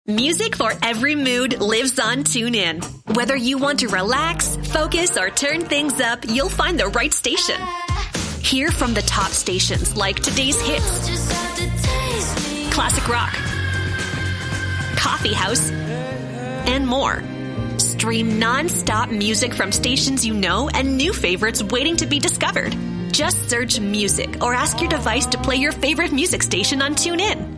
Music for every mood lives on TuneIn. Whether you want to relax, focus, or turn things up, you'll find the right station. Hear from the top stations like today's hits, classic rock, coffee house, and more. Stream non-stop music from stations you know and new favorites waiting to be discovered. Just search music or ask your device to play your favorite music station on TuneIn.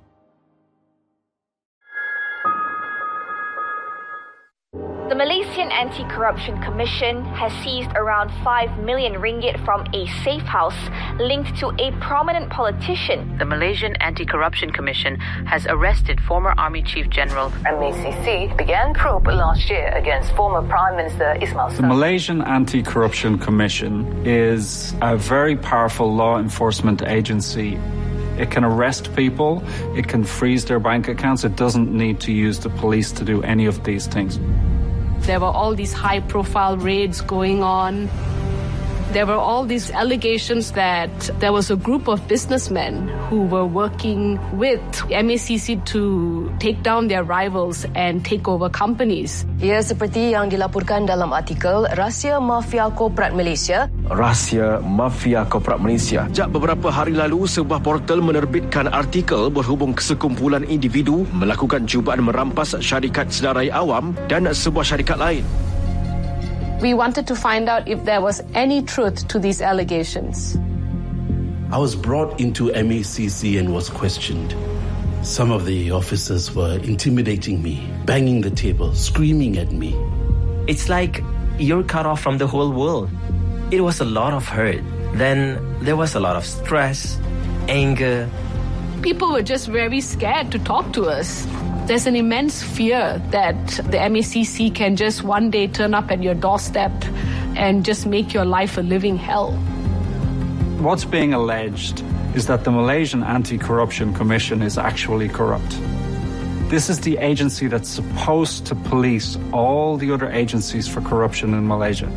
The Malaysian Anti-Corruption Commission has seized around 5 million ringgit from a safe house linked to a prominent politician. The Malaysian Anti-Corruption Commission has arrested former Army Chief General. MACC began probe last year against former Prime Minister Ismail Sabri. The Malaysian Anti-Corruption Commission is a very powerful law enforcement agency. It can arrest people, it can freeze their bank accounts, it doesn't need to use the police to do any of these things. There were all these high-profile raids going on. There were all these allegations that there was a group of businessmen who were working with MACC to take down their rivals and take over companies. Ya, seperti yang dilaporkan dalam artikel Rahsia Mafia Korporat Malaysia. Rahsia Mafia Korporat Malaysia. Sejak beberapa hari lalu, sebuah portal menerbitkan artikel berhubung sekumpulan individu melakukan cubaan merampas syarikat sedarai awam dan sebuah syarikat lain. We wanted to find out if there was any truth to these allegations. I was brought into MACC and was questioned. Some of the officers were intimidating me, banging the table, screaming at me. It's like you're cut off from the whole world. It was a lot of hurt. Then there was a lot of stress, anger. People were just very scared to talk to us. There's an immense fear that the MACC can just one day turn up at your doorstep and just make your life a living hell. What's being alleged is that the Malaysian Anti-Corruption Commission is actually corrupt. This is the agency that's supposed to police all the other agencies for corruption in Malaysia.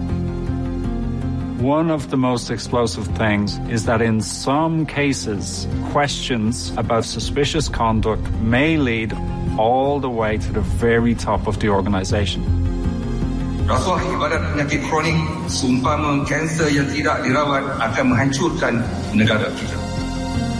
One of the most explosive things is that in some cases, questions about suspicious conduct may lead all the way to the very top of the organization. Rasuah ibarat penyakit kronik, seumpama kanser yang tidak dirawat akan menghancurkan negara kita.